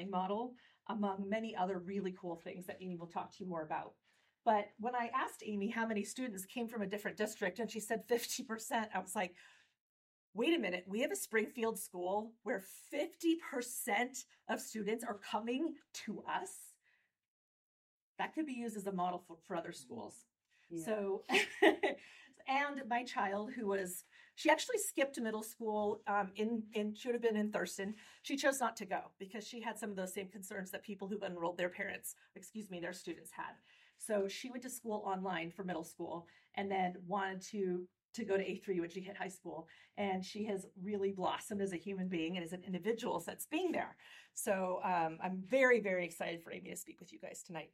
decline model, among many other really cool things that Amy will talk to you more about. But when I asked Amy how many students came from a different district, and she said 50%, I was like, wait a minute, we have a Springfield school where 50% of students are coming to us. That could be used as a model for other schools. Yeah. So, and my child she actually skipped middle school she would have been in Thurston. She chose not to go because she had some of those same concerns that people who've enrolled their students had. So she went to school online for middle school and then wanted to go to A3 when she hit high school. And she has really blossomed as a human being and as an individual since being there. So I'm very, very excited for Amy to speak with you guys tonight.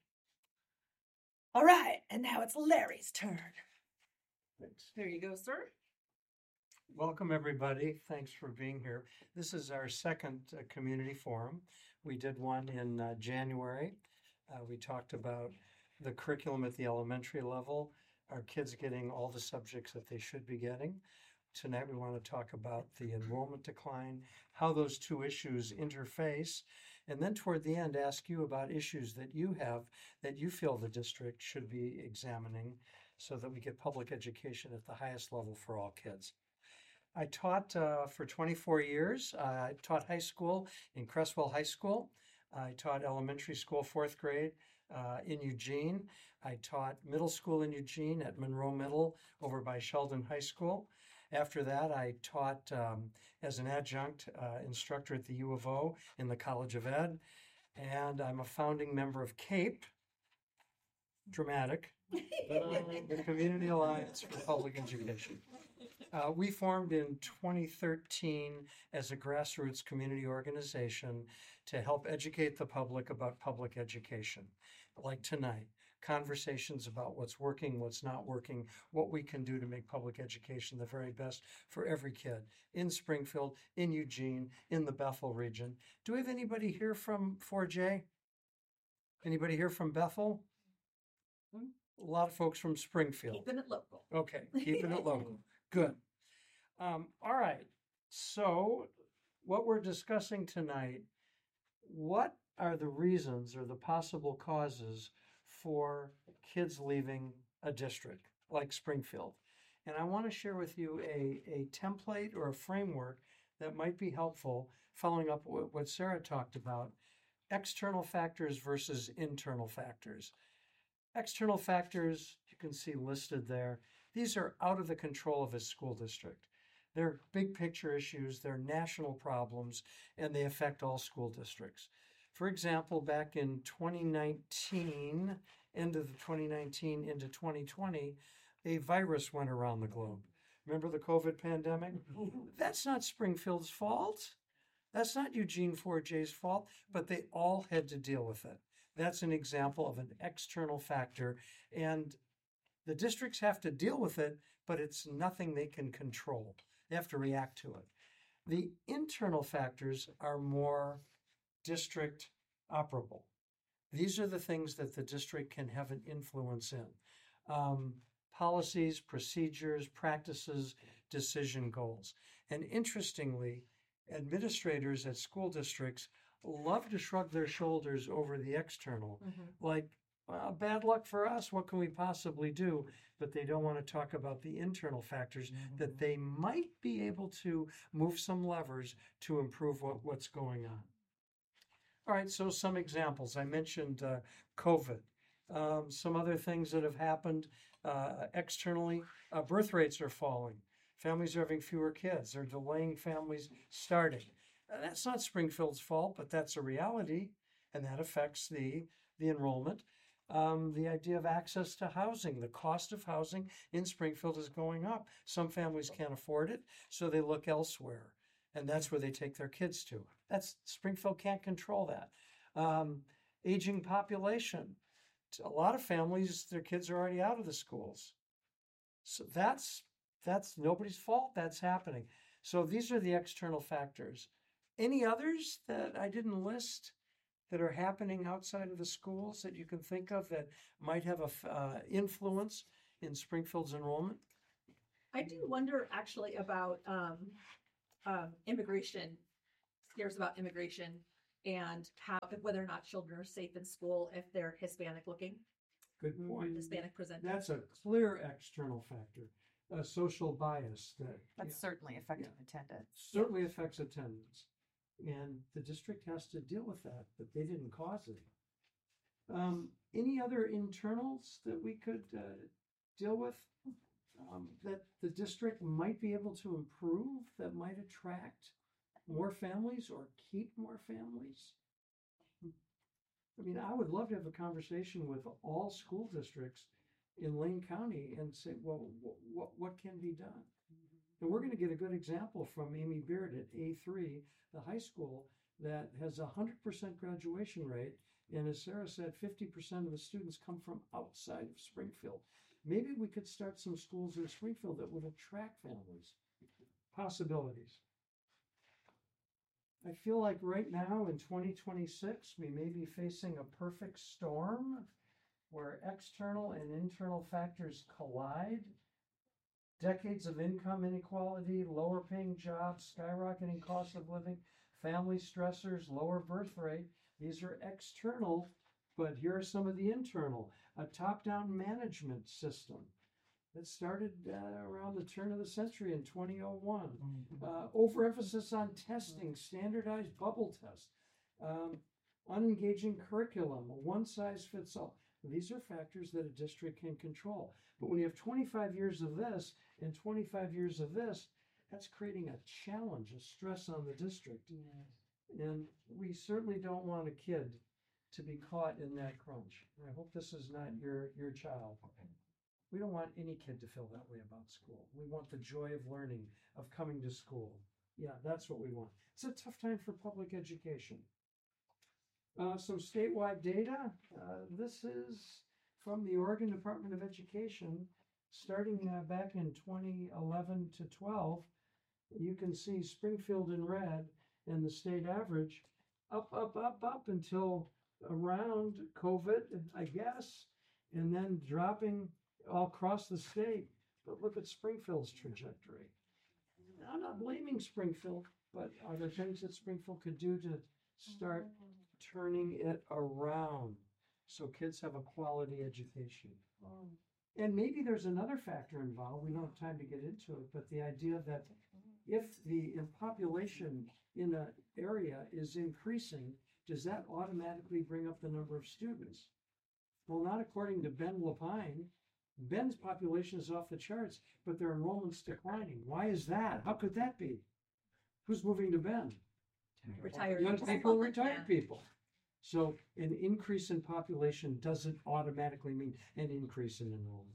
All right, and now it's Larry's turn. Thanks. There you go, sir. Welcome, everybody. Thanks for being here. This is our second community forum. We did one in January. We talked about the curriculum at the elementary level, our kids getting all the subjects that they should be getting. Tonight, we want to talk about the enrollment decline, how those two issues interface, and then toward the end, ask you about issues that you have that you feel the district should be examining so that we get public education at the highest level for all kids. I taught for 24 years. I taught high school in Cresswell High School. I taught elementary school, 4th grade in Eugene. I taught middle school in Eugene at Monroe Middle over by Sheldon High School. After that, I taught as an adjunct instructor at the U of O in the College of Ed. And I'm a founding member of CAPE, dramatic, the Community Alliance for Public Education. We formed in 2013 as a grassroots community organization to help educate the public about public education. Like tonight, conversations about what's working, what's not working, what we can do to make public education the very best for every kid in Springfield, in Eugene, in the Bethel region. Do we have anybody here from 4J? Anybody here from Bethel? A lot of folks from Springfield. Keeping it local. Okay, keeping it local. Good. All right. So what we're discussing tonight, what are the reasons or the possible causes for kids leaving a district like Springfield? And I want to share with you a template or a framework that might be helpful, following up what Sarah talked about, external factors versus internal factors. External factors, you can see listed there. These are out of the control of a school district. They're big picture issues, they're national problems, and they affect all school districts. For example, back in 2019, end of 2019 into 2020, a virus went around the globe. Remember the COVID pandemic? That's not Springfield's fault. That's not Eugene 4J's fault, but they all had to deal with it. That's an example of an external factor, and the districts have to deal with it, but it's nothing they can control. They have to react to it. The internal factors are more district operable. These are the things that the district can have an influence in. Policies, procedures, practices, decision goals. And interestingly, administrators at school districts love to shrug their shoulders over the external. Like, well, bad luck for us, what can we possibly do? But they don't want to talk about the internal factors that they might be able to move some levers to improve what's going on. All right, so some examples. I mentioned COVID. Some other things that have happened externally, birth rates are falling. Families are having fewer kids. They're delaying families starting. That's not Springfield's fault, but that's a reality, and that affects the enrollment. The idea of access to housing, the cost of housing in Springfield is going up. Some families can't afford it, so they look elsewhere, and that's where they take their kids to. Springfield can't control that. Aging population. A lot of families, their kids are already out of the schools. So that's nobody's fault. That's happening. So these are the external factors. Any others that I didn't list that are happening outside of the schools that you can think of that might have an influence in Springfield's enrollment? I do wonder actually about immigration, scares about immigration. and how whether or not children are safe in school if they're Hispanic looking, Good point. Hispanic presenting. That's a clear external factor, a social bias that That's certainly affecting attendance. certainly affects attendance. And the district has to deal with that, but they didn't cause it. Any other internals that we could deal with that the district might be able to improve, that might attract more families or keep more families? I mean, I would love to have a conversation with all school districts in Lane County and say, well, what can be done? And we're going to get a good example from Amy Beard at A3, the high school that has a 100% graduation rate. And as Sarah said, 50% of the students come from outside of Springfield. Maybe we could start some schools in Springfield that would attract families. Possibilities. I feel like right now in 2026, we may be facing a perfect storm where external and internal factors collide. Decades of income inequality, lower paying jobs, skyrocketing cost of living, family stressors, lower birth rate. These are external, but here are some of the internal. A top-down management system that started around the turn of the century in 2001. Overemphasis on testing, standardized bubble tests, unengaging curriculum, a one-size-fits-all. These are factors that a district can control. But when you have 25 years of this and 25 years of this, that's creating a challenge, a stress on the district. And we certainly don't want a kid to be caught in that crunch. And I hope this is not your child. We don't want any kid to feel that way about school. We want the joy of learning, of coming to school. Yeah, that's what we want. It's a tough time for public education. Some statewide data. This is from the Oregon Department of Education, starting back in 2011 to 12. You can see Springfield in red and the state average up until around COVID, I guess, and then dropping all across the state. But look at Springfield's trajectory. I'm not blaming Springfield, but are there things that Springfield could do to start turning it around so kids have a quality education? And maybe there's another factor involved. We don't have time to get into it, but the idea that if the population in an area is increasing, does that automatically bring up the number of students? Well, not according to Ben Lapine. Ben's population is off the charts, but their enrollment's declining. Why is that? How could that be? Who's moving to Ben? Retired Young people, retired Yeah. people. So an increase in population doesn't automatically mean an increase in enrollment.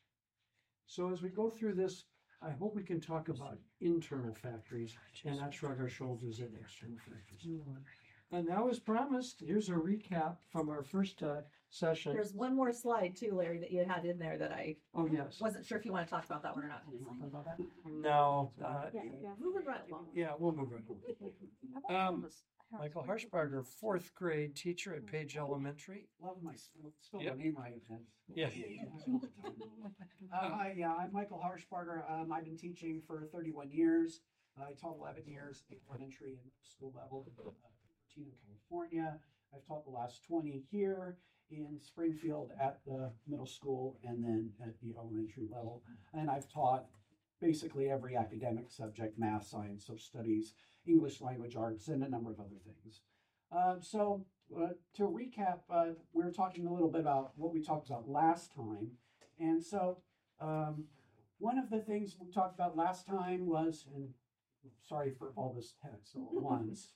So as we go through this, I hope we can talk about internal factors and not shrug our shoulders at external factors. And now, as promised, here's a recap from our first session. There's one more slide too, Larry, that you had in there that I Oh, yes. wasn't sure if you want to talk about that one or not. No. Moving right along. Yeah, we'll move right. Michael Harshbarger, fourth grade teacher at Page Elementary. Love my spell Yep. my name right. Yeah. I'm Michael Harshbarger. I've been teaching for 31 years. I taught 11 years at elementary and school level in Cupertino, California. I've taught the last 20 here in Springfield at the middle school and then at the elementary level. And I've taught basically every academic subject: math, science, social studies, English language arts, and a number of other things. To recap, we were talking a little bit about what we talked about last time. And so one of the things we talked about last time was, and sorry for all this text all at once.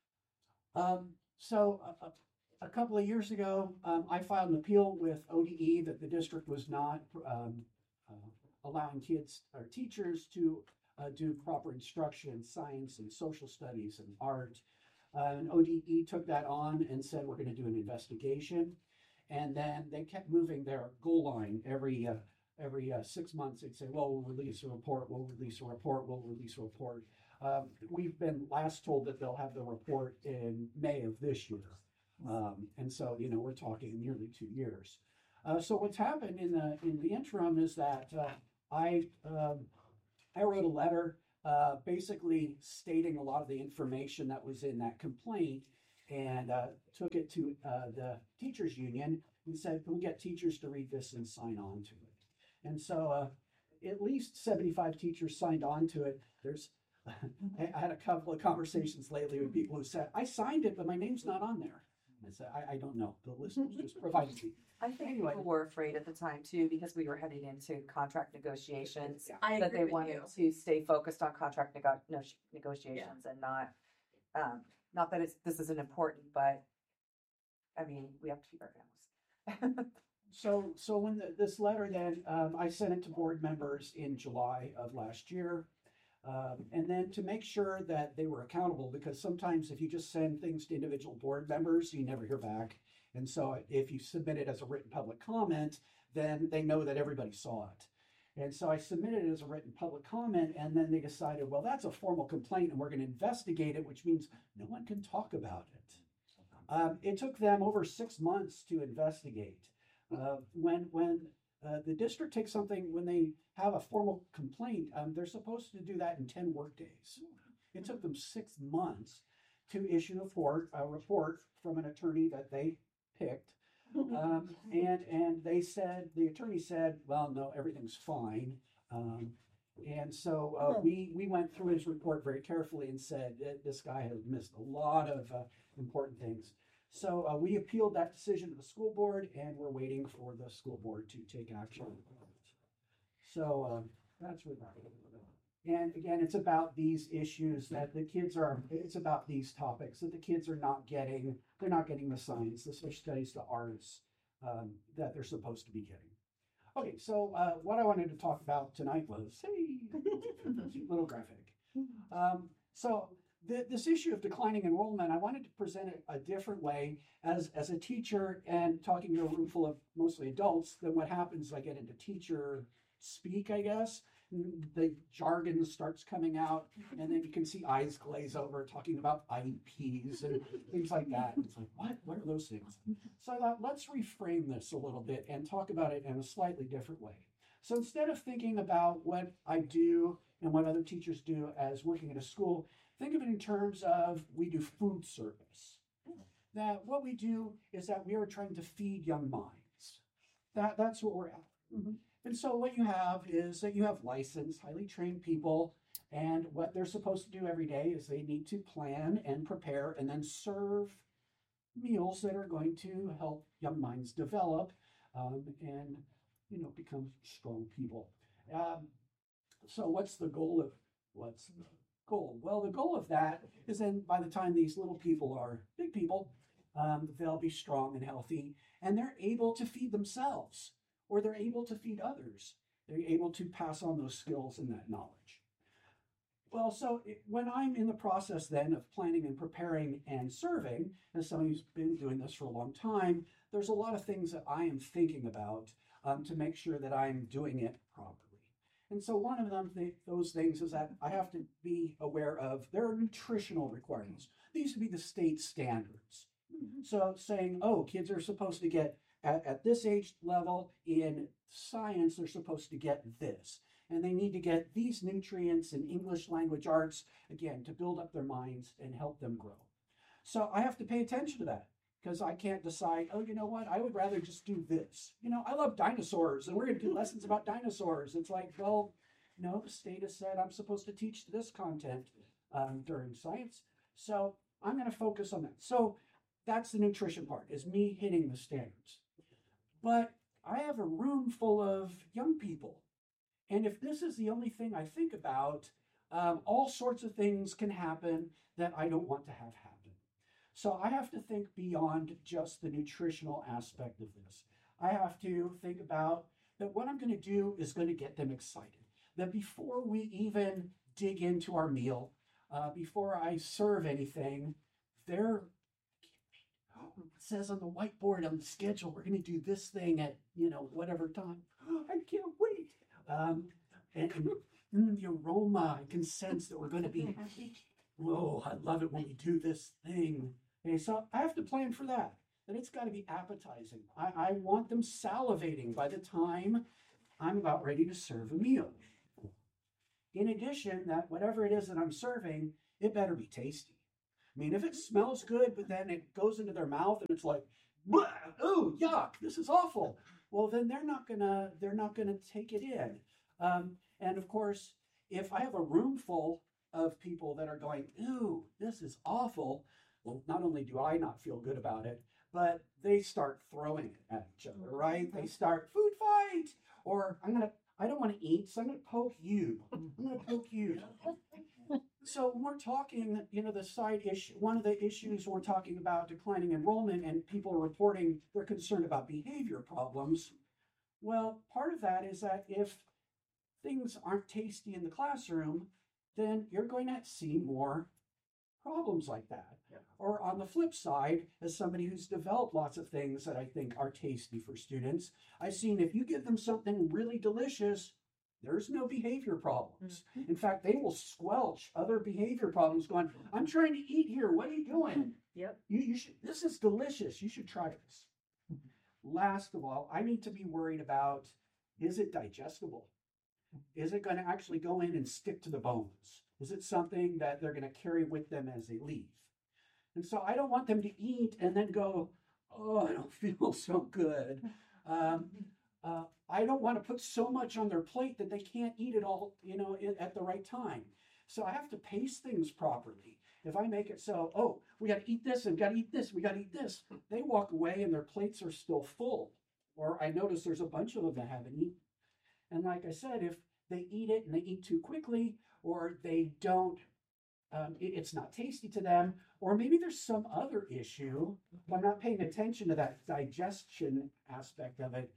A couple of years ago, I filed an appeal with ODE that the district was not allowing kids or teachers to do proper instruction in science and social studies and art. And ODE took that on and said, we're going to do an investigation. And then they kept moving their goal line every 6 months. They'd say, well, we'll release a report, we'll release a report, we'll release a report. We've been last told that they'll have the report in May of this year. And so, we're talking nearly 2 years. So what's happened in the interim is that I wrote a letter basically stating a lot of the information that was in that complaint and took it to the teachers union and said, can we get teachers to read this and sign on to it? And so at least 75 teachers signed on to it. I had a couple of conversations lately with people who said, I signed it, but my name's not on there. I said, I don't know. The list was just provided to me. I think Anyway. people were afraid at the time too, because we were heading into contract negotiations. Yeah. I That agree they with wanted you. to stay focused on contract negotiations and not that this isn't important, but I mean, we have to feed our families. So when this letter then, I sent it to board members in July of last year. And then to make sure that they were accountable, because sometimes if you just send things to individual board members, you never hear back. And so if you submit it as a written public comment, then they know that everybody saw it. And so I submitted it as a written public comment, and then they decided, well, that's a formal complaint and we're going to investigate it, which means no one can talk about it. It took them over 6 months to investigate. When the district takes something, when they have a formal complaint, they're supposed to do that in 10 work days. It took them 6 months to issue a report from an attorney that they picked. And they said, the attorney said, well, no, everything's fine. And so we went through his report very carefully and said that this guy has missed a lot of important things. So we appealed that decision to the school board, and we're waiting for the school board to take action. So that's where that is. And again, it's about these issues that it's about these topics that the kids are not getting. They're not getting the science, the social studies, the arts that they're supposed to be getting. Okay, so what I wanted to talk about tonight was, little graphic. This issue of declining enrollment, I wanted to present it a different way as a teacher and talking to a room full of mostly adults. Then what happens, I get into teacher speak, I guess. The jargon starts coming out, and then you can see eyes glaze over talking about IEPs and things like that. It's like, what are those things? So I thought, let's reframe this a little bit and talk about it in a slightly different way. So instead of thinking about what I do and what other teachers do as working at a school, think of it in terms of we do food service. That what we do is that we are trying to feed young minds. That's what we're at. Mm-hmm. And so what you have is that you have licensed, highly trained people, and what they're supposed to do every day is they need to plan and prepare and then serve meals that are going to help young minds develop and become strong people. So what's the goal? Well, the goal of that is then by the time these little people are big people, they'll be strong and healthy, and they're able to feed themselves, or they're able to feed others. They're able to pass on those skills and that knowledge. Well, so when I'm in the process then of planning and preparing and serving, as someone who's been doing this for a long time, there's a lot of things that I am thinking about to make sure that I'm doing it properly. And so one of those things is that I have to be aware of there are nutritional requirements. These would be the state standards. Mm-hmm. So saying, oh, kids are supposed to get at this age level in science, they're supposed to get this. And they need to get these nutrients in English language arts, again, to build up their minds and help them grow. So I have to pay attention to that because I can't decide, oh, you know what, I would rather just do this. I love dinosaurs and we're going to do lessons about dinosaurs. It's like, well, no, the state has said I'm supposed to teach this content during science. So I'm going to focus on that. So that's the nutrition part, is me hitting the standards. But I have a room full of young people. And if this is the only thing I think about, all sorts of things can happen that I don't want to have happen. So I have to think beyond just the nutritional aspect of this. I have to think about that what I'm going to do is going to get them excited. That before we even dig into our meal, before I serve anything, it says on the whiteboard on the schedule, we're going to do this thing at, whatever time. I can't wait. And the aroma, I can sense that we're going to be, whoa, I love it when we do this thing. Okay, so I have to plan for that. That it's got to be appetizing. I want them salivating by the time I'm about ready to serve a meal. In addition, that whatever it is that I'm serving, it better be tasty. I mean, if it smells good, but then it goes into their mouth and it's like, oh, yuck, this is awful. Well, then they're not gonna take it in. And of course, if I have a room full of people that are going, ooh, this is awful, well, not only do I not feel good about it, but they start throwing it at each other, right? They start food fight, or I don't want to eat, so I'm gonna poke you. I'm gonna poke you. So when we're talking, the side issue, one of the issues we're talking about declining enrollment and people are reporting they're concerned about behavior problems. Well, part of that is that if things aren't tasty in the classroom, then you're going to see more problems like that. Yeah. Or on the flip side, as somebody who's developed lots of things that I think are tasty for students, I've seen if you give them something really delicious, there's no behavior problems. In fact, they will squelch other behavior problems going, I'm trying to eat here. What are you doing? Yep. You should, this is delicious. You should try this. Last of all, I need to be worried about, is it digestible? Is it going to actually go in and stick to the bones? Is it something that they're going to carry with them as they leave? And so I don't want them to eat and then go, oh, I don't feel so good. I don't want to put so much on their plate that they can't eat it all, at the right time. So I have to pace things properly. If I make it so, oh, we got to eat this and got to eat this, we got to eat this, they walk away and their plates are still full. Or I notice there's a bunch of them that haven't eaten. And like I said, if they eat it and they eat too quickly, or they don't, it's not tasty to them, or maybe there's some other issue, I'm not paying attention to that digestion aspect of it,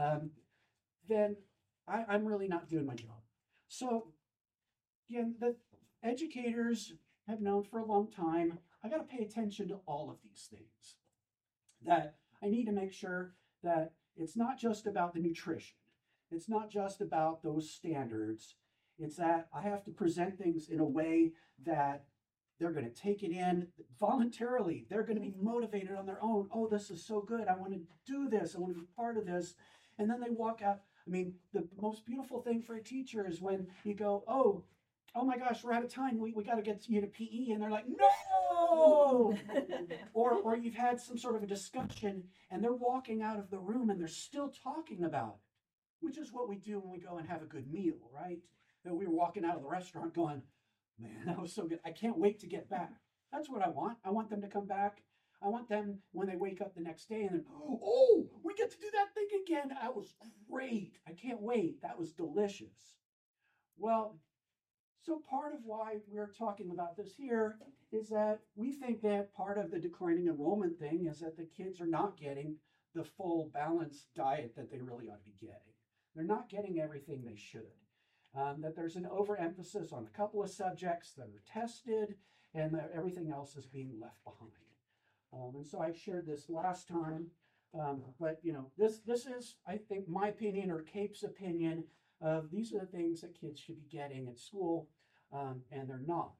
then I'm really not doing my job. So, again, the educators have known for a long time, I got to pay attention to all of these things. That I need to make sure that it's not just about the nutrition. It's not just about those standards. It's that I have to present things in a way that they're going to take it in voluntarily. They're going to be motivated on their own. Oh, this is so good. I want to do this. I want to be part of this. And then they walk out. I mean, the most beautiful thing for a teacher is when you go, oh my gosh, we're out of time. We got to get you to PE. And they're like, no! or you've had some sort of a discussion and they're walking out of the room and they're still talking about it, which is what we do when we go and have a good meal, right? That we were walking out of the restaurant going, man, that was so good. I can't wait to get back. That's what I want. I want them to come back. I want them when they wake up the next day and then, oh, we get to do that thing again. That was great. I can't wait. That was delicious. Well, so part of why we're talking about this here is that we think that part of the declining enrollment thing is that the kids are not getting the full balanced diet that they really ought to be getting. They're not getting everything they should. That there's an overemphasis on a couple of subjects that are tested and that everything else is being left behind. And so I shared this last time, but this is, I think, my opinion or CAPE's opinion of these are the things that kids should be getting at school, and they're not.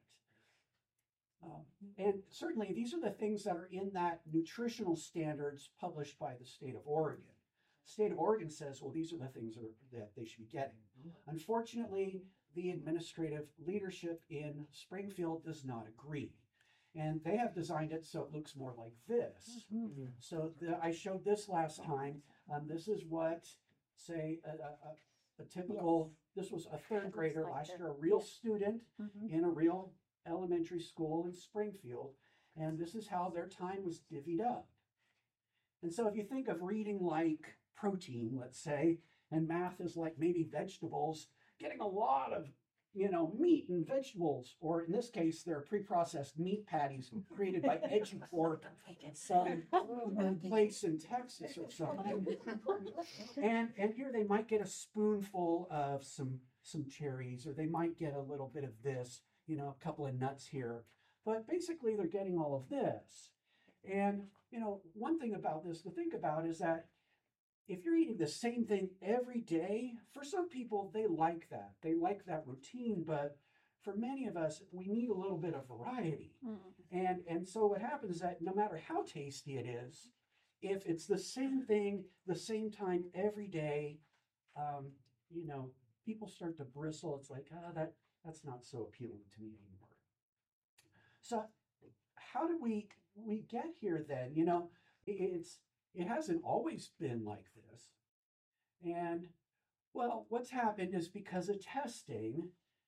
And certainly these are the things that are in that nutritional standards published by the state of Oregon. The state of Oregon says, well, these are the things that they should be getting. Unfortunately, the administrative leadership in Springfield does not agree. And they have designed it so it looks more like this. Mm-hmm. So I showed this last time. This is what, say, a typical, this was a third grader last year, a real student in a real elementary school in Springfield. And this is how their time was divvied up. And so if you think of reading like protein, let's say, and math is like maybe vegetables, getting a lot of meat and vegetables, or in this case, they're pre-processed meat patties created by EduPork at some place in Texas or something. And here they might get a spoonful of some cherries, or they might get a little bit of this, a couple of nuts here. But basically, they're getting all of this. And, one thing about this to think about is that if you're eating the same thing every day, for some people, they like that. They like that routine, but for many of us, we need a little bit of variety. And so what happens is that no matter how tasty it is, if it's the same thing, the same time every day, people start to bristle. It's like, that's not so appealing to me anymore. So how did we get here then? It hasn't always been like this. And well, what's happened is because of testing,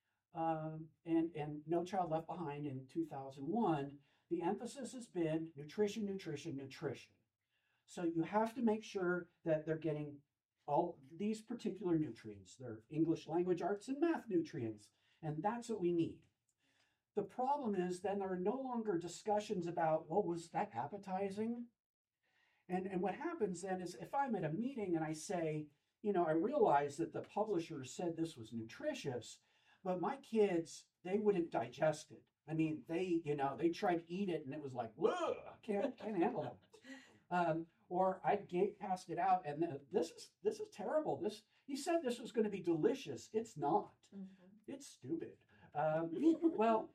and No Child Left Behind in 2001, the emphasis has been nutrition, nutrition, nutrition. So you have to make sure that they're getting all these particular nutrients. They're English language arts and math nutrients, and that's what we need. The problem is then there are no longer discussions about, well, was that appetizing? And what happens then is if I'm at a meeting and I say, I realize that the publisher said this was nutritious, but my kids, they wouldn't digest it. I mean, they tried to eat it and it was like, whoa, can't handle it. Or I passed it out and this is terrible. You said this was going to be delicious. It's not. It's stupid. Well,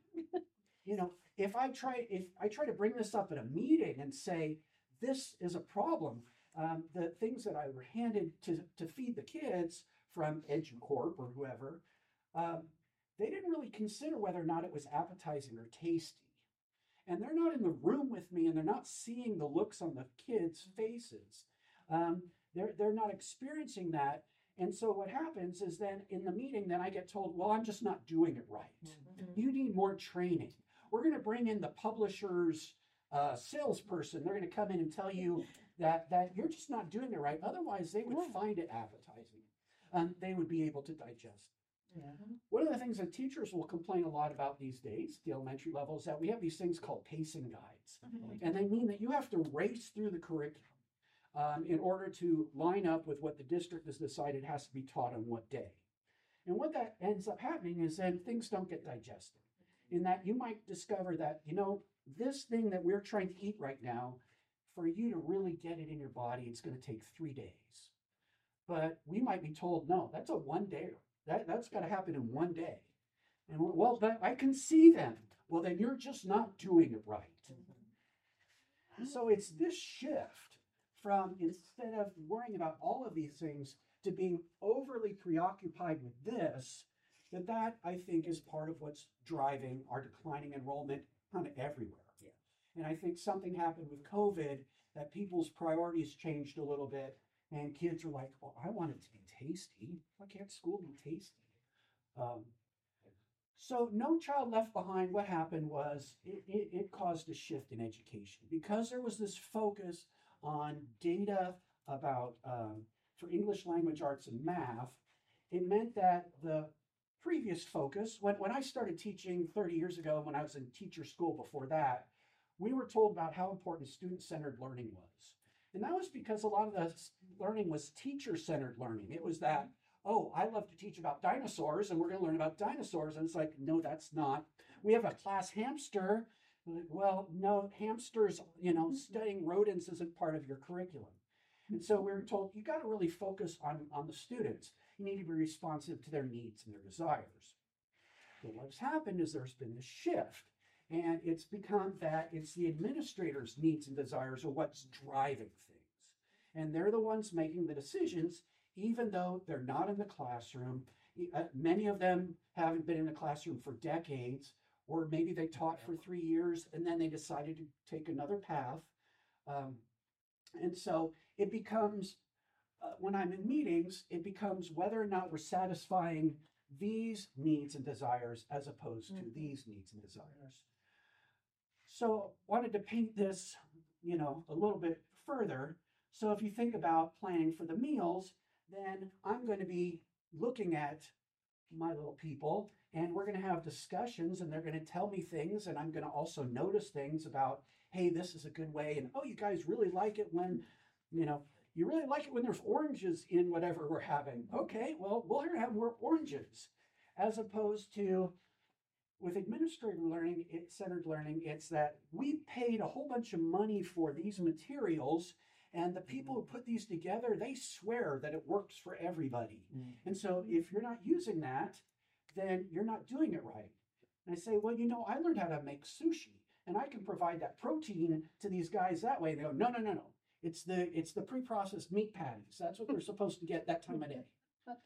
if I try to bring this up at a meeting and say this is a problem, the things that I were handed to feed the kids from EduCorp or whoever, they didn't really consider whether or not it was appetizing or tasty. And they're not in the room with me and they're not seeing the looks on the kids' faces. They're not experiencing that. And so what happens is then in the meeting, then I get told, well, I'm just not doing it right. You need more training. We're going to bring in the publisher's salesperson. They're going to come in and tell you that you're just not doing it right. Otherwise, they would find it appetizing. They would be able to digest. One of the things that teachers will complain a lot about these days, the elementary level, is that we have these things called pacing guides. And they mean that you have to race through the curriculum in order to line up with what the district has decided has to be taught on what day. And what that ends up happening is then things don't get digested. In that you might discover that, this thing that we're trying to eat right now, for you to really get it in your body, it's going to take 3 days. But we might be told, no, that's a 1 day. That's got to happen in 1 day. And well, but I can see them. Well, then you're just not doing it right. So it's this shift from instead of worrying about all of these things to being overly preoccupied with this, that I think is part of what's driving our declining enrollment kind of everywhere. Yeah. And I think something happened with COVID that people's priorities changed a little bit. And kids are like, well, I want it to be tasty. Why can't school be tasty? So No Child Left Behind, what happened was it caused a shift in education. Because there was this focus on data about, for English language arts and math, it meant that the previous focus, when I started teaching 30 years ago, when I was in teacher school before that, we were told about how important student-centered learning was. And that was because a lot of the learning was teacher-centered learning. It was that, oh, I love to teach about dinosaurs and we're going to learn about dinosaurs. And it's like, no, that's not. We have a class hamster. Well, no, hamsters, studying rodents isn't part of your curriculum. And so we were told, you got to really focus on the students. You need to be responsive to their needs and their desires. But what's happened is there's been this shift. And it's become that it's the administrators' needs and desires are what's driving things. And they're the ones making the decisions, even though they're not in the classroom. Many of them haven't been in the classroom for decades, or maybe they taught for 3 years and then they decided to take another path. And so it becomes, when I'm in meetings, it becomes whether or not we're satisfying these needs and desires as opposed to these needs and desires. So wanted to paint this, a little bit further. So if you think about planning for the meals, then I'm going to be looking at my little people and we're going to have discussions and they're going to tell me things and I'm going to also notice things about, hey, this is a good way. And, oh, you guys really like it when, you really like it when there's oranges in whatever we're having. Okay, well, we'll have more oranges. As opposed to with administrative learning, centered learning, it's that we paid a whole bunch of money for these materials, and the people who put these together, they swear that it works for everybody. And so if you're not using that, then you're not doing it right. And I say, well, I learned how to make sushi, and I can provide that protein to these guys that way. And they go, no. It's the pre-processed meat patties. That's what they're supposed to get that time of day.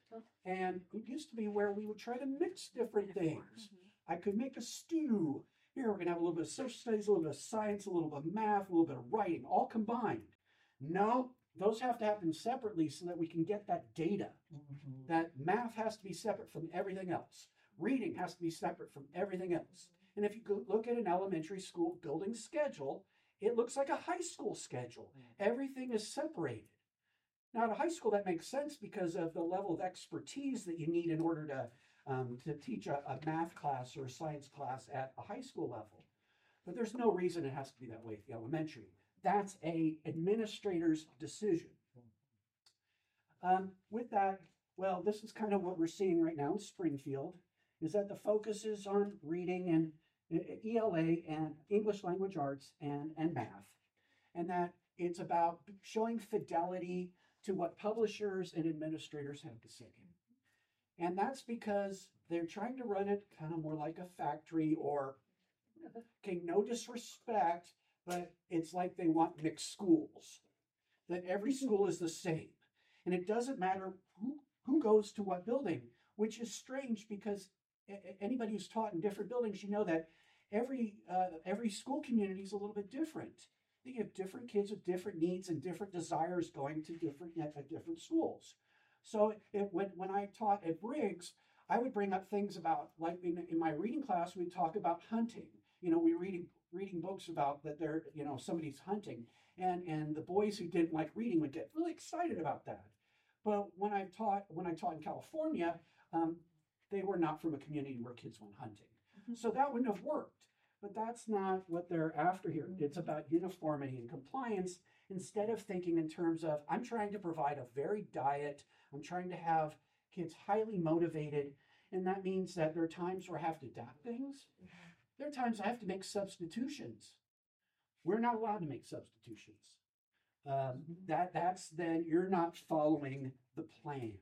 And it used to be where we would try to mix different things. I could make a stew Here we're going to have a little bit of social studies, a little bit of science, a little bit of math, a little bit of writing, all combined. No, those have to happen separately so that we can get that data. That math has to be separate from everything else. Reading has to be separate from everything else. And if you look at an elementary school building schedule, it looks like a high school schedule. Everything is separated. Now, at a high school, that makes sense because of the level of expertise that you need in order to teach a math class or a science class at a high school level. But there's no reason it has to be that way at the elementary. That's a administrator's decision. With that, well, this is kind of what we're seeing right now in Springfield, is that the focus is on reading and ELA and English language arts and math, and that it's about showing fidelity to what publishers and administrators have to say. And that's because they're trying to run it kind of more like a factory, or, okay, no disrespect, but it's like they want mixed schools, that every school is the same. And it doesn't matter who goes to what building, which is strange because anybody who's taught in different buildings, you know that every school community is a little bit different. You have different kids with different needs and different desires going to different schools. So when I taught at Briggs, I would bring up things about, like in my reading class, we'd talk about hunting. You know, we reading books about that they're, you know, somebody's hunting. And the boys who didn't like reading would get really excited about that. But when I taught in California, they were not from a community where kids went hunting. So that wouldn't have worked. But that's not what they're after here. It's about uniformity and compliance instead of thinking in terms of, I'm trying to provide a varied diet. I'm trying to have kids highly motivated. And that means that there are times where I have to adapt things. There are times I have to make substitutions. We're not allowed to make substitutions. That's then you're not following the plan.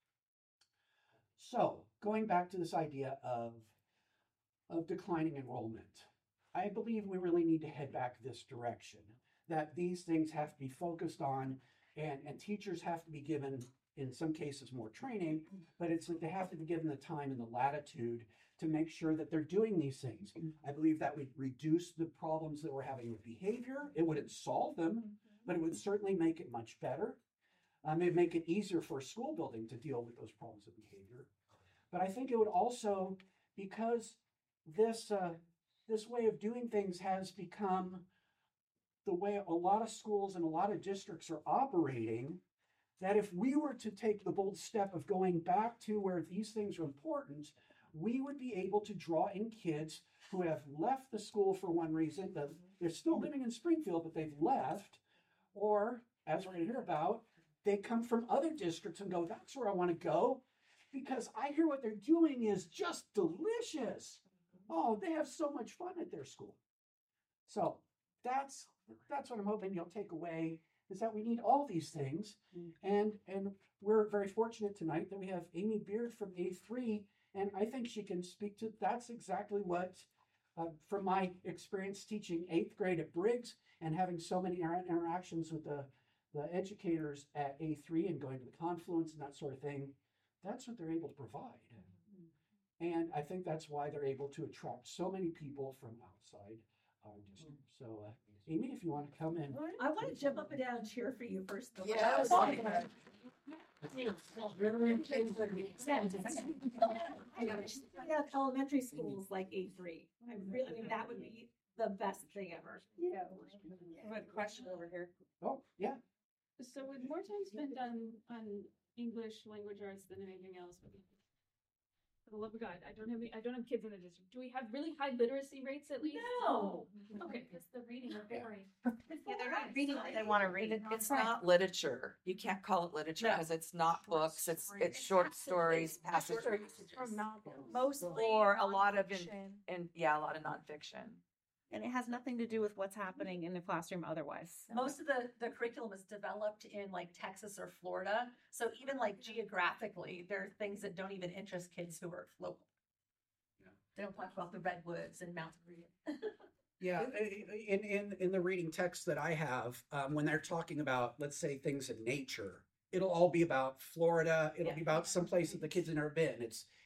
So going back to this idea of declining enrollment, I believe we really need to head back this direction, that these things have to be focused on, and teachers have to be given, in some cases, more training, but it's like they have to be given the time and the latitude to make sure that they're doing these things. I believe that would reduce the problems that we're having with behavior. It wouldn't solve them, but it would certainly make it much better. It'd make it easier for a school building to deal with those problems of behavior. But I think it would also, because this way of doing things has become the way a lot of schools and a lot of districts are operating, that if we were to take the bold step of going back to where these things are important, we would be able to draw in kids who have left the school for one reason, that they're still living in Springfield, but they've left, or, as we're going to hear about, they come from other districts and go, that's where I want to go, because I hear what they're doing is just delicious. Oh, they have so much fun at their school. So that's what I'm hoping you'll take away, is that we need all these things. And we're very fortunate tonight that we have Amy Beard from A3, and I think she can speak to, that's exactly what, from my experience teaching 8th grade at Briggs and having so many interactions with the educators at A3 and going to the Confluence and that sort of thing, that's what they're able to provide. And I think that's why they're able to attract so many people from outside our district. So, Amy, if you want to come in. I want to jump up and down and cheer for you first. Yes. Yeah, elementary schools like A3. I really think that would be the best thing ever. Yeah. I have a question over here. Oh, yeah. So would more time spent on English language arts than anything else? For the love of God, I don't have kids in the district. Do we have really high literacy rates at least? No. Okay, because the reading are boring. Yeah, they're not reading what they want to read. It's not literature. You can't call it literature No. because it's not books. It's short stories, passages, From novels. Mostly or a lot of nonfiction. and yeah, a lot of nonfiction. And it has nothing to do with what's happening in the classroom otherwise. Most of the curriculum is developed in like Texas or Florida. So even like geographically, there are things that don't even interest kids who are local. Yeah. They don't talk about the redwoods and mountain reading. Yeah, in the reading text that I have, when they're talking about, let's say, things in nature, it'll all be about Florida. It'll be about some place that the kids have never been.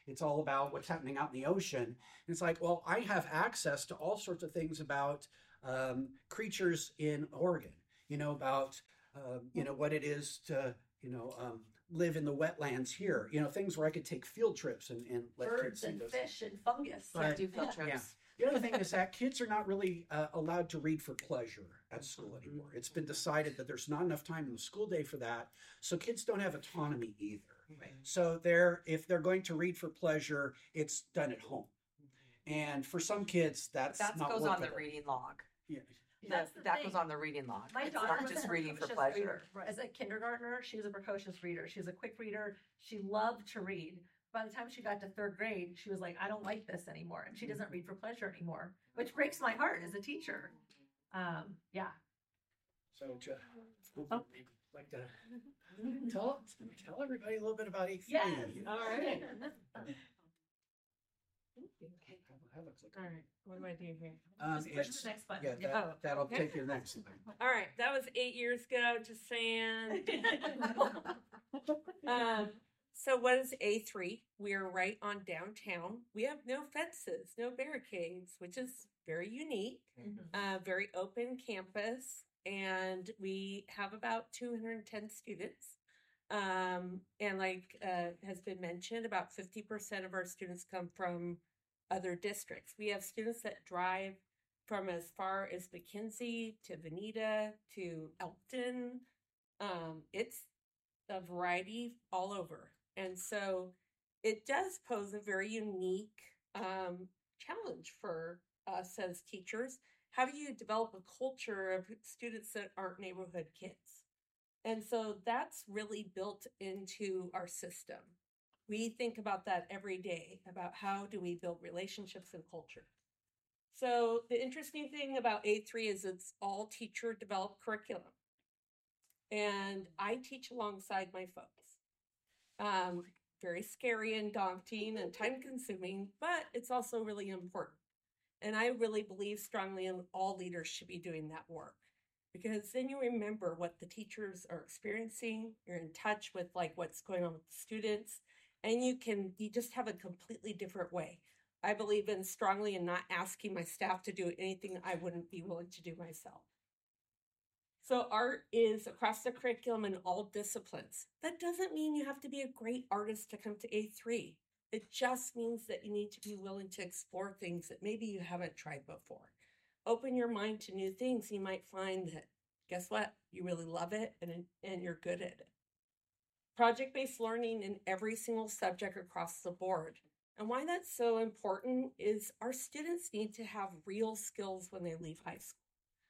it's all about what's happening out in the ocean. And it's like, well, I have access to all sorts of things about creatures in Oregon, about, what it is to, live in the wetlands here, things where I could take field trips and let kids Birds see and those. fish and fungus. But- Do field Yeah. trips. The other thing is that kids are not really allowed to read for pleasure at school anymore. It's been decided that there's not enough time in the school day for that, so kids don't have autonomy either. Right. So if they're going to read for pleasure, it's done at home. And for some kids, that's That not goes on the workable. reading log. Yeah. That's the That thing. goes on the reading log. My It's daughter not was just a reading for precocious pleasure. reader. As a kindergartner, she was a precocious reader. She was a quick reader. She loved to read. By the time she got to third grade, she was like, I don't like this anymore. And she doesn't read for pleasure anymore, which breaks my heart as a teacher. Yeah. So, like to tell everybody a little bit about A3. Yes. All right. Have a clicker. All right, what do I do here? Just push It's- the next button. Yeah, Yeah. that'll okay. take you to the next thing. All right, that was 8 years ago, just saying. So what is A3? We are right on downtown. We have no fences, no barricades, which is very unique. Very open campus, and we have about 210 students. And like has been mentioned, about 50% of our students come from other districts. We have students that drive from as far as McKinsey to Veneta to Elkton. It's a variety all over. And so it does pose a very unique challenge for us as teachers. How do you develop a culture of students that aren't neighborhood kids? And so that's really built into our system. We think about that every day, about how do we build relationships and culture. So the interesting thing about A3 is it's all teacher developed curriculum. And I teach alongside my folks. Very scary and daunting and time consuming, but it's also really important. And I really believe strongly in all leaders should be doing that work, because then you remember what the teachers are experiencing. You're in touch with like what's going on with the students, and you just have a completely different way. I believe in strongly in not asking my staff to do anything I wouldn't be willing to do myself. So art is across the curriculum in all disciplines. That doesn't mean you have to be a great artist to come to A3. It just means that you need to be willing to explore things that maybe you haven't tried before. Open your mind to new things. You might find that, guess what? You really love it and you're good at it. Project-based learning in every single subject across the board. And why that's so important is our students need to have real skills when they leave high school.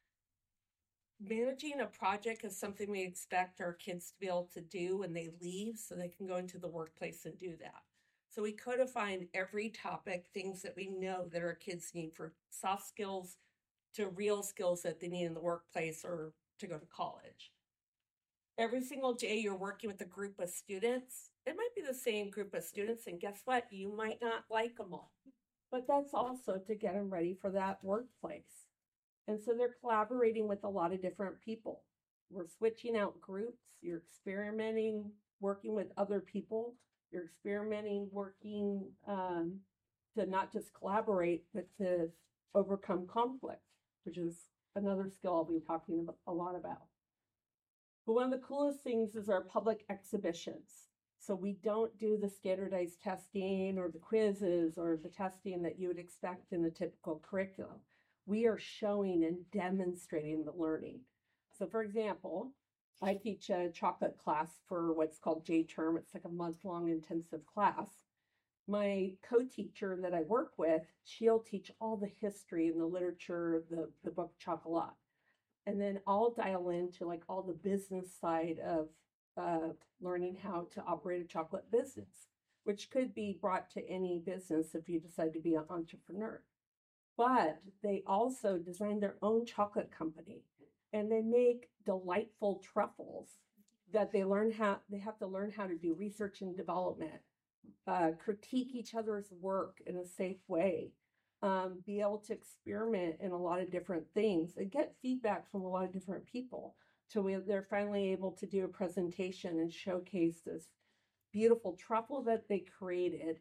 Managing a project is something we expect our kids to be able to do when they leave so they can go into the workplace and do that. So we codify every topic, things that we know that our kids need for soft skills to real skills that they need in the workplace or to go to college. Every single day you're working with a group of students. It might be the same group of students, and guess what? You might not like them all. But that's also to get them ready for that workplace. And so they're collaborating with a lot of different people. We're switching out groups. You're experimenting, working with other people. You're experimenting, working to not just collaborate, but to overcome conflict, which is another skill I'll be talking a lot about. But one of the coolest things is our public exhibitions. So we don't do the standardized testing or the quizzes or the testing that you would expect in the typical curriculum. We are showing and demonstrating the learning. So for example, I teach a chocolate class for what's called J-term. It's like a month-long intensive class. My co-teacher that I work with, she'll teach all the history and the literature, the book Chocolat. And then I'll dial into like all the business side of learning how to operate a chocolate business, which could be brought to any business if you decide to be an entrepreneur. But they also design their own chocolate company, and they make delightful truffles that they have to learn how to do research and development, critique each other's work in a safe way, be able to experiment in a lot of different things and get feedback from a lot of different people. So they're finally able to do a presentation and showcase this beautiful truffle that they created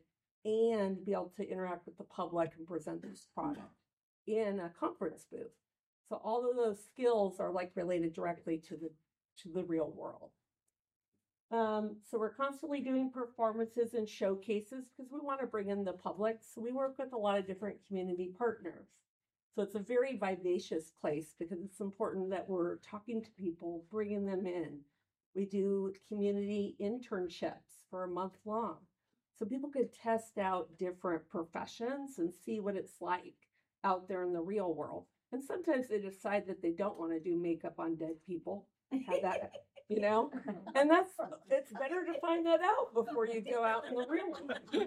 and be able to interact with the public and present this product in a conference booth. So all of those skills are like related directly to the real world. So we're constantly doing performances and showcases because we want to bring in the public. So we work with a lot of different community partners. So it's a very vivacious place because it's important that we're talking to people, bringing them in. We do community internships for a month long. So people could test out different professions and see what it's like out there in the real world. And sometimes they decide that they don't want to do makeup on dead people. Have that, you know? And it's better to find that out before you go out in the real world.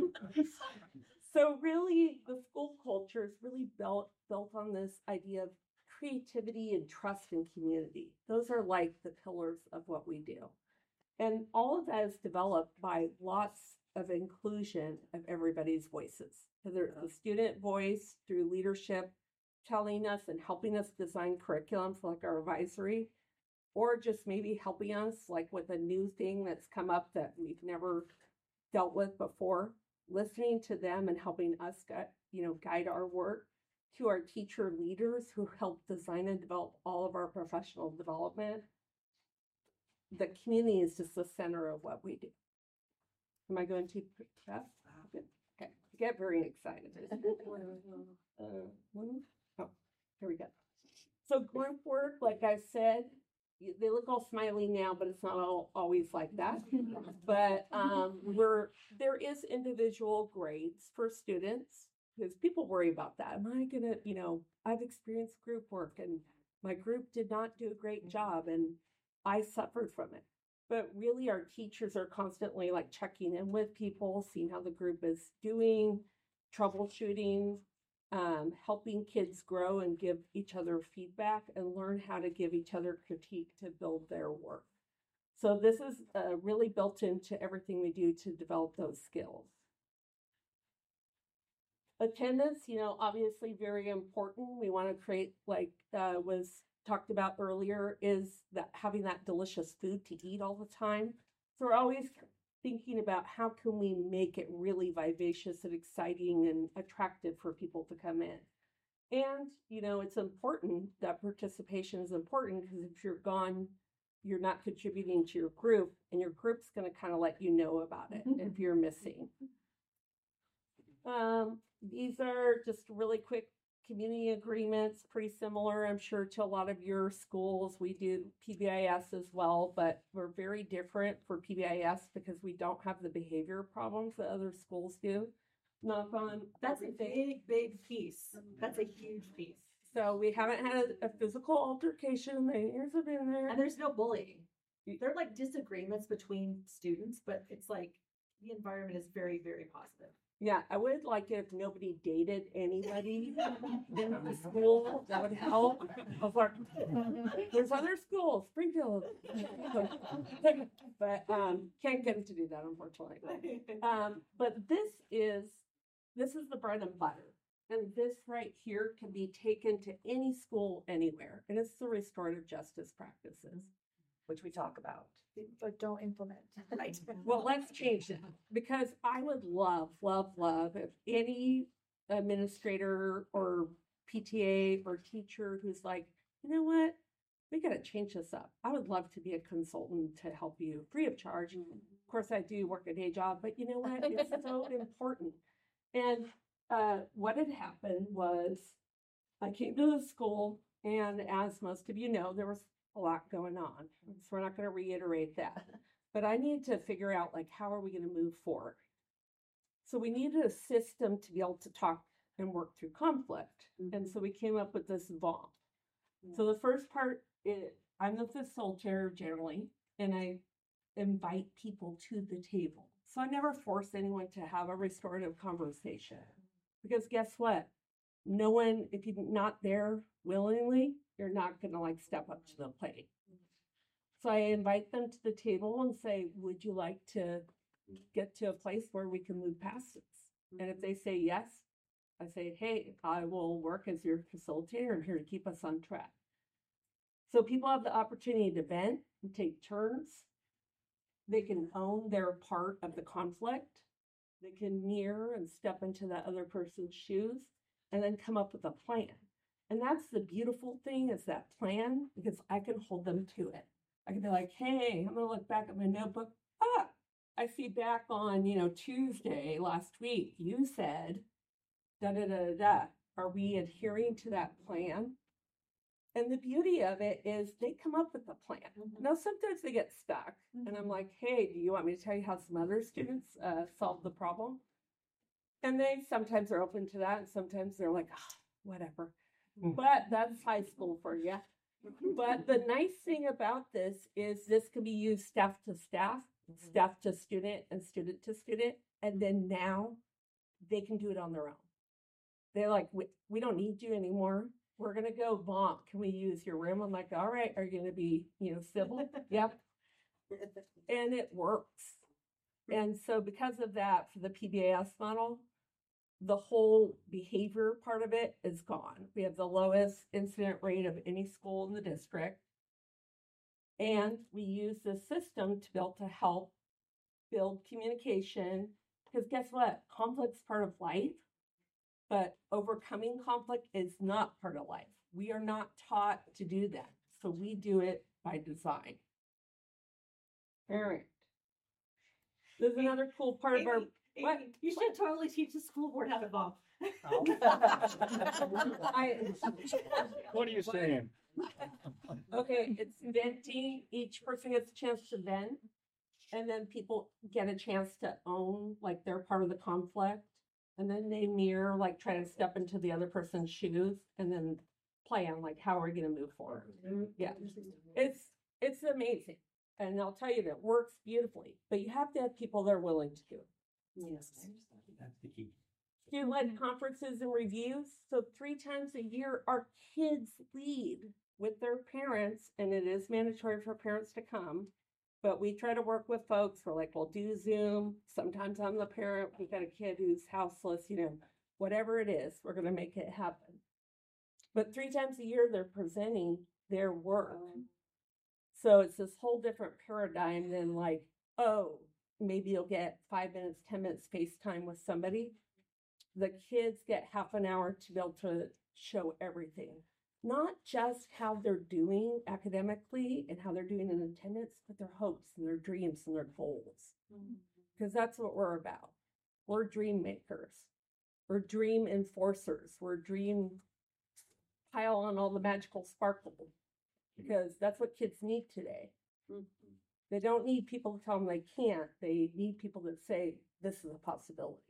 So really, the school culture is really built on this idea of creativity and trust and community. Those are like the pillars of what we do. And all of that is developed by lots of inclusion of everybody's voices. Whether it's the student voice through leadership, telling us and helping us design curriculum for like our advisory, or just maybe helping us like with a new thing that's come up that we've never dealt with before, listening to them and helping us guide our work, to our teacher leaders who help design and develop all of our professional development. The community is just the center of what we do. Am I going too fast? Okay, I get very excited. Oh, here we go. So group work, like I said, they look all smiley now, but it's not always like that. But there is individual grades for students because people worry about that. Am I gonna, I've experienced group work and my group did not do a great job and I suffered from it. But really our teachers are constantly like checking in with people, seeing how the group is doing, troubleshooting, helping kids grow and give each other feedback and learn how to give each other critique to build their work. So this is really built into everything we do to develop those skills. Attendance, obviously very important. We want to create, like was talked about earlier, is that having that delicious food to eat all the time. So we're always thinking about how can we make it really vivacious and exciting and attractive for people to come in. And, it's important that participation is important because if you're gone, you're not contributing to your group and your group's going to kind of let you know about it if you're missing. These are just really quick community agreements, pretty similar, I'm sure, to a lot of your schools. We do PBIS as well, but we're very different for PBIS because we don't have the behavior problems that other schools do. Knock on. That's a big piece. That's a huge piece. So we haven't had a physical altercation. The years have been there. And there's no bullying. They're like disagreements between students, but it's like the environment is very, very positive. Yeah, I would like it if nobody dated anybody in the school. That would help. I was like, there's other schools, Springfield. But can't get them to do that, unfortunately. But this is the bread and butter. And this right here can be taken to any school anywhere. And it's the restorative justice practices, which we talk about. But don't implement. Right. Well, let's change that because I would love if any administrator or PTA or teacher who's like, you know what, we got to change this up. I would love to be a consultant to help you free of charge. Of course, I do work a day job, but you know what? It's so important. And what had happened was I came to the school, and as most of you know, there was a lot going on. So we're not going to reiterate that. But I need to figure out, like, how are we going to move forward? So we needed a system to be able to talk and work through conflict. And so we came up with this VOMP. So the first part is I'm the facilitator generally, and I invite people to the table. So I never force anyone to have a restorative conversation. Because guess what? No one, if you're not there willingly, you're not going to like step up to the plate. So I invite them to the table and say, would you like to get to a place where we can move past this? And if they say yes, I say, hey, I will work as your facilitator. I'm here to keep us on track. So people have the opportunity to vent and take turns. They can own their part of the conflict. They can mirror and step into that other person's shoes and then come up with a plan. And that's the beautiful thing is that plan because I can hold them to it. I can be like, hey, I'm going to look back at my notebook. I see back on, Tuesday last week, you said, da da da da da. Are we adhering to that plan? And the beauty of it is they come up with a plan. Now, sometimes they get stuck. And I'm like, hey, do you want me to tell you how some other students solved the problem? And they sometimes are open to that. And sometimes they're like, whatever. But that's high school for you. But the nice thing about this is this can be used staff to staff, staff to student, and student to student. And then now they can do it on their own. They're like, we don't need you anymore. We're going to go bonk. Can we use your room? I'm like, all right, are you going to be, civil? Yep. And it works. And so because of that, for the PBAS model, the whole behavior part of it is gone. We have the lowest incident rate of any school in the district. And we use this system to be able to help build communication. Because guess what? Conflict's part of life, but overcoming conflict is not part of life. We are not taught to do that. So we do it by design. Parent. There's another cool part of our... What? You should totally teach the school board how to bomb. What are you saying? Okay, it's venting. Each person gets a chance to vent. And then people get a chance to own, like, they're part of the conflict. And then they mirror, like, try to step into the other person's shoes and then plan, like, how are we going to move forward? Yeah, it's amazing. And I'll tell you, that works beautifully. But you have to have people that are willing to do it. Yes. That's the key. Student-led conferences and reviews. So 3 times a year, our kids lead with their parents, and it is mandatory for parents to come. But we try to work with folks. We're like, we'll do Zoom. Sometimes I'm the parent. We've got a kid who's houseless, whatever it is, we're going to make it happen. But 3 times a year, they're presenting their work. So it's this whole different paradigm than like, oh, maybe you'll get 5 minutes, 10 minutes FaceTime with somebody. The kids get half an hour to be able to show everything. Not just how they're doing academically and how they're doing in attendance, but their hopes and their dreams and their goals. Because that's what we're about. We're dream makers. We're dream enforcers. We're dream pile on all the magical sparkle. Because that's what kids need today. They don't need people to tell them they can't. They need people that say, this is a possibility.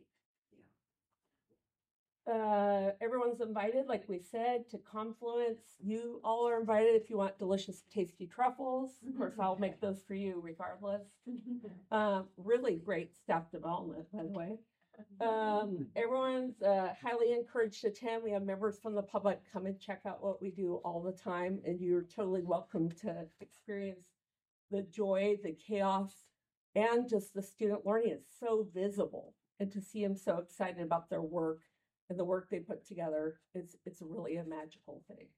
Everyone's invited, like we said, to Confluence. You all are invited if you want delicious, tasty truffles. Of course, I'll make those for you regardless. Really great staff development, by the way. Everyone's highly encouraged to attend. We have members from the public come and check out what we do all the time, and you're totally welcome to experience the joy, the chaos, and just the student learning. It's so visible, and to see them so excited about their work and the work they put together, it's really a magical thing.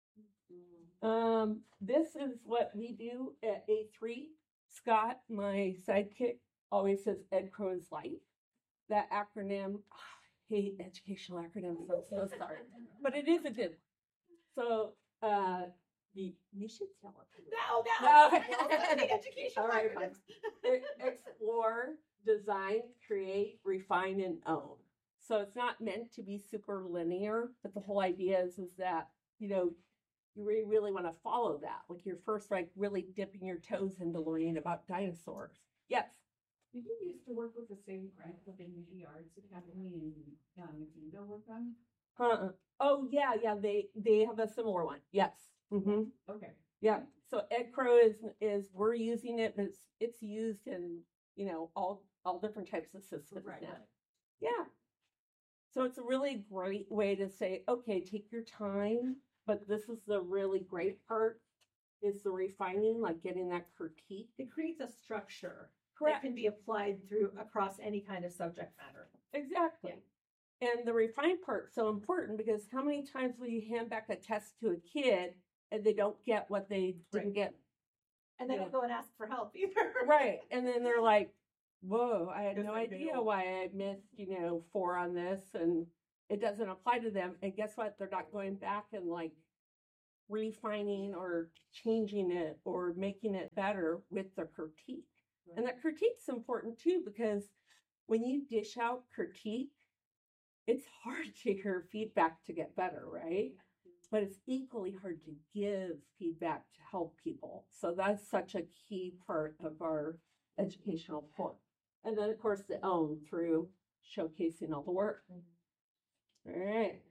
This is what we do at A3. Scott, my sidekick, always says EdCrow is life. That acronym, I hate educational acronyms, I'm so sorry. But it is a good one. So you should tell it. No. The educational All right, acronyms. Explore, design, create, refine, and own. So it's not meant to be super linear, but the whole idea is that, you really want to follow that. Like you're first like really dipping your toes into learning about dinosaurs. Yes. Did you used to work with the same grant within the Arts Academy and Edo with them? Oh yeah, they have a similar one. Yes. Mm-hmm. Okay. Yeah. So EdCrow is we're using it, but it's used in all different types of systems now. Yeah. So it's a really great way to say, okay, take your time, but this is the really great part is the refining, like getting that critique. It creates a structure Correct. that can be applied across any kind of subject matter. Exactly. Yeah. And the refined part's so important because how many times will you hand back a test to a kid and they don't get what they didn't get? And they don't go and ask for help either. Right. And then they're like, whoa, I had Yes, no they idea do. why I missed, 4 on this, and it doesn't apply to them. And guess what? They're not going back and like refining or changing it or making it better with their critique. And that critique's important too, because when you dish out critique, it's hard to hear feedback to get better, right? But it's equally hard to give feedback to help people. So that's such a key part of our educational core. And then, of course, the own through showcasing all the work. All right.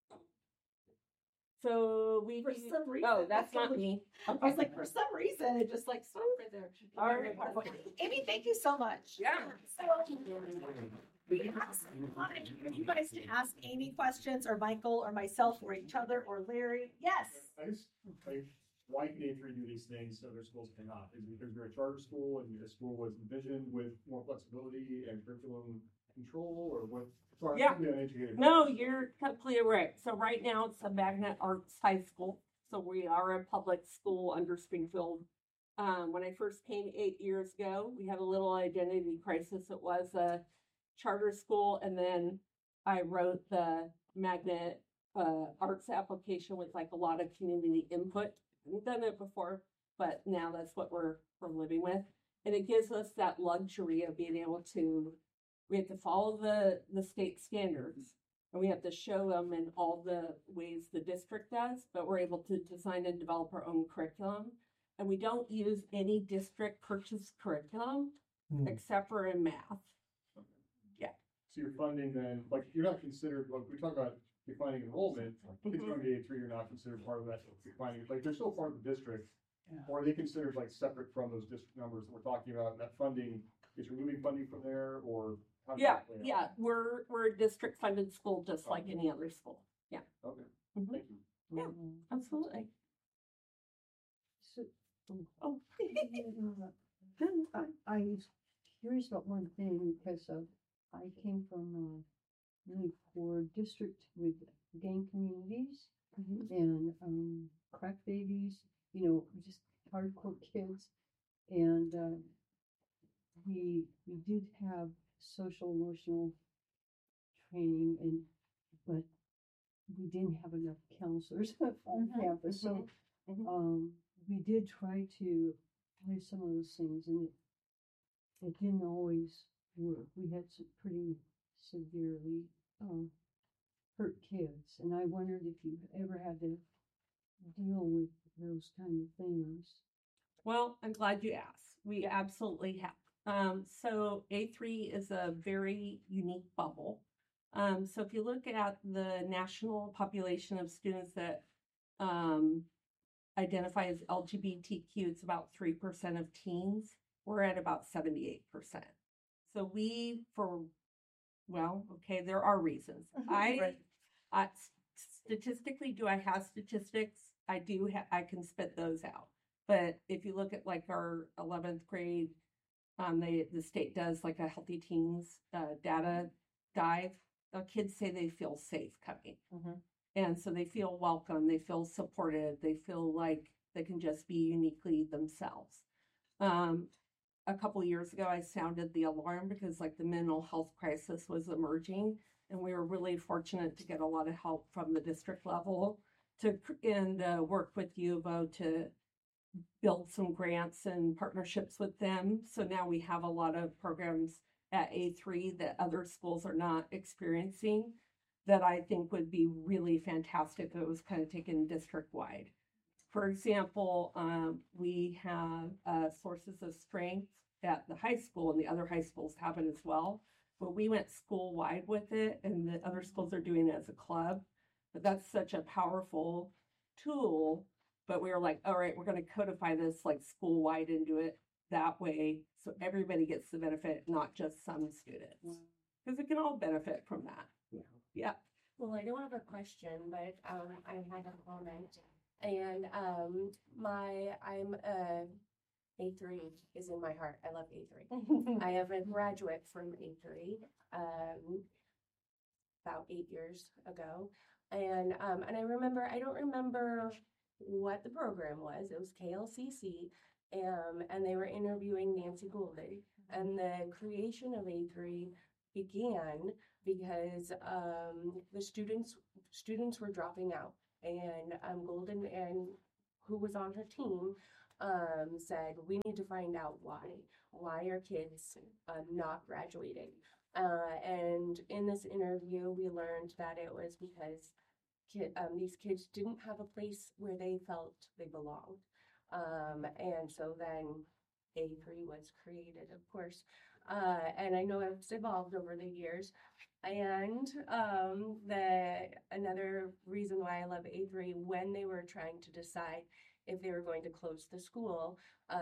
So we For do- some reason, oh, that's not what- me. I was like, for some reason, it just like stopped right there. All right. Amy, thank you so much. Yeah. So, we asked you guys to ask Amy questions, or Michael, or myself, or each other, or Larry. Yes. I just, like, why can A3 do these things so other schools cannot? Is it because we're a charter school and the school was envisioned with more flexibility and curriculum control, or what? Sorry, Yeah. I'm being uneducated. No, you're completely right. So right now it's a Magnet Arts High School. So we are a public school under Springfield. When I first came 8 years ago, we had a little identity crisis. It was a charter school, and then I wrote the Magnet Arts application with like a lot of community input. We've done it before, but now that's what we're living with, and it gives us that luxury of being able to. We have to follow the state standards, and we have to show them in all the ways the district does, but we're able to design and develop our own curriculum. And we don't use any district purchased curriculum except for in math. So you're funding then, like, you're not considered, like, we talk about declining enrollment, kids Mhm. going to A3 are not considered part of that declining, like, they're still part of the district. Yeah. Or are they considered like separate from those district numbers that we're talking about, and that funding, is removing funding from there, or? how does Yeah, that play out? yeah, we're a district funded school just like any other school. Yeah. Okay, Mhm. thank you. Yeah, absolutely. So, Oh. I was curious about one thing because I came from a really poor district with gang communities and crack babies, just hardcore kids. And we did have social emotional training, but we didn't have enough counselors on campus. So we did try to apply some of those things, and it didn't always work. We had some pretty severely hurt kids, and I wondered if you ever had to deal with those kind of things. Well, I'm glad you asked. We absolutely have. So A3 is a very unique bubble. So if you look at the national population of students that identify as LGBTQ, it's about 3% of teens. We're at about 78%. So there are reasons. Right. Statistically, do I have statistics? I do. I can spit those out. But if you look at like our 11th grade, the state does like a Healthy Teens data dive. The kids say they feel safe coming. And so they feel welcome, they feel supported, they feel like they can just be uniquely themselves. A couple of years ago, I sounded the alarm because like the mental health crisis was emerging, and we were really fortunate to get a lot of help from the district level and work with U of O to build some grants and partnerships with them. So now we have a lot of programs at A3 that other schools are not experiencing that I think would be really fantastic if it was kind of taken district-wide. For example, we have sources of strength at the high school, and the other high schools have it as well. But we went school-wide with it, and the other schools are doing it as a club. But that's such a powerful tool. But we were like, all right, we're going to codify this like school-wide and do it that way so everybody gets the benefit, not just some students. Because we can all benefit from that. Yeah. Well, I don't have a question, but I had a comment, and I'm A3 is in my heart. I love A3. I have a graduate from A3 about 8 years ago, and I remember I don't remember what the program was. It was KLCC, and they were interviewing Nancy Golden. And the creation of A3 began because the students were dropping out, and Golden and who was on her team said, we need to find out why are kids not graduating. And in this interview, we learned that it was because these kids didn't have a place where they felt they belonged. And so then A3 was created, of course. And I know it's evolved over the years. And another reason why I love A3, when they were trying to decide if they were going to close the school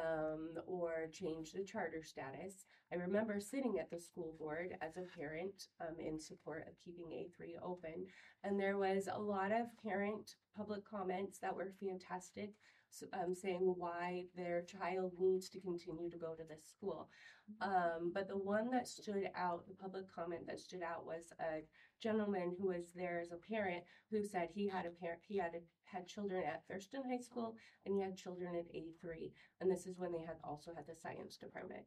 or change the charter status, I remember sitting at the school board as a parent in support of keeping A3 open. And there was a lot of parent public comments that were fantastic, saying why their child needs to continue to go to this school. But the one that stood out, the public comment that stood out, was a gentleman who was there as a parent who said he had had children at Thurston High School and he had children at A3. And this is when they had also had the science department.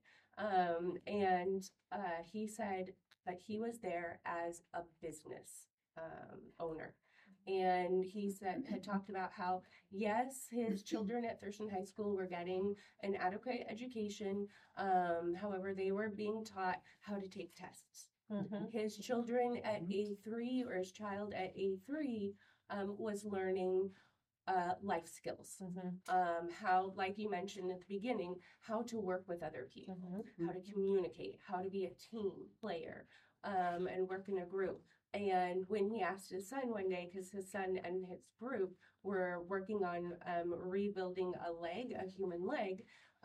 And he said that he was there as a business owner. And he had talked about how, yes, his children at Thurston High School were getting an adequate education. However, they were being taught how to take tests. His children at A3, or his child at A3, was learning life skills. How, like you mentioned at the beginning, how to work with other people, how to communicate, how to be a team player, and work in a group. And when he asked his son one day, because his son and his group were working on rebuilding a human leg,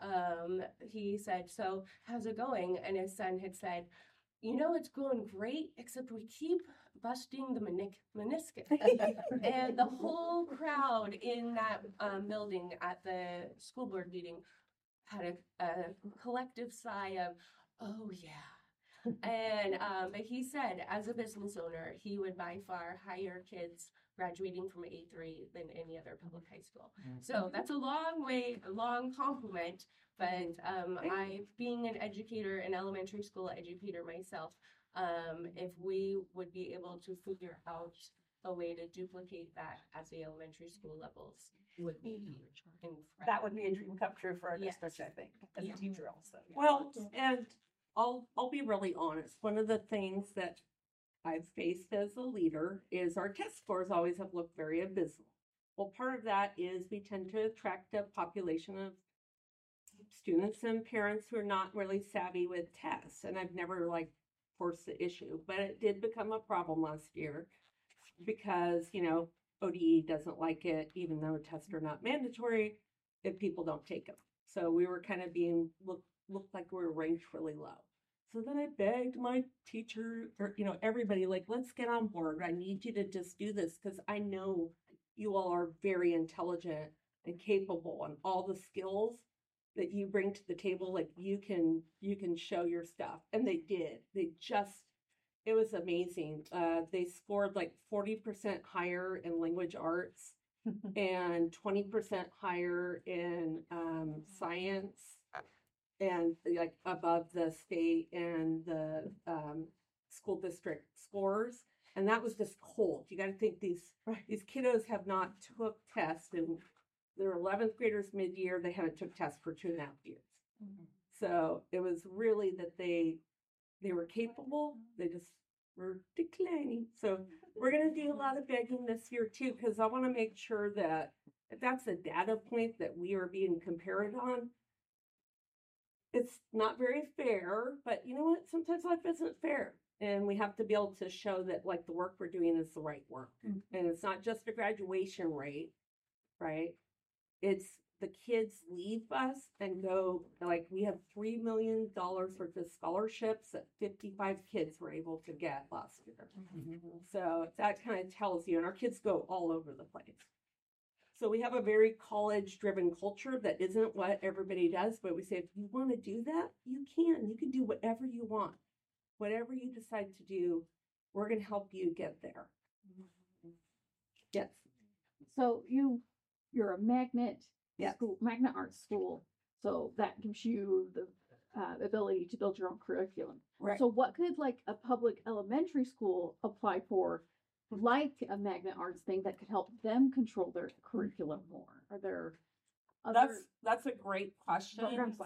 he said, so how's it going? And his son had said, it's going great, except we keep busting the meniscus. And the whole crowd in that building at the school board meeting had a collective sigh of, oh yeah. And but he said, as a business owner, he would by far hire kids graduating from A3 than any other public high school. So that's a long compliment. But I, being an educator, an elementary school educator myself, if we would be able to figure out a way to duplicate that at the elementary school levels, would be incredible. That would be a dream come true for our district, I think, as a teacher also. Well, and I'll be really honest. One of the things that I've faced as a leader is our test scores always have looked very abysmal. Well, part of that is we tend to attract a population of students and parents who are not really savvy with tests. And I've never forced the issue, but it did become a problem last year because, ODE doesn't like it, even though tests are not mandatory if people don't take them. So we were kind of being looked like we were ranked really low. So then I begged my teacher, or everybody, let's get on board. I need you to just do this because I know you all are very intelligent and capable, and all the skills that you bring to the table, you can show your stuff. And they did. It was amazing. They scored 40% higher in language arts and 20% higher in science, and above the state and the school district scores. And that was just cold. You got to think these kiddos have not took tests, and they're 11th graders mid-year. They haven't took tests for 2.5 years. So it was really that they were capable. They just were declining. So we're going to do a lot of begging this year too, because I want to make sure that if that's a data point that we are being compared on, it's not very fair, but you know what? Sometimes life isn't fair. And we have to be able to show that the work we're doing is the right work. And it's not just a graduation rate, right? It's the kids leave us and go, we have $3 million worth of scholarships that 55 kids were able to get last year. So that kind of tells you, and our kids go all over the place. So we have a very college-driven culture that isn't what everybody does, but we say, if you want to do that, you can. You can do whatever you want. Whatever you decide to do, we're going to help you get there. Yes. So you're a magnet school, magnet art school. So that gives you the ability to build your own curriculum. Right. So what could like a public elementary school apply for, like a magnet arts thing that could help them control their curriculum more? Are there other That's a great question. programs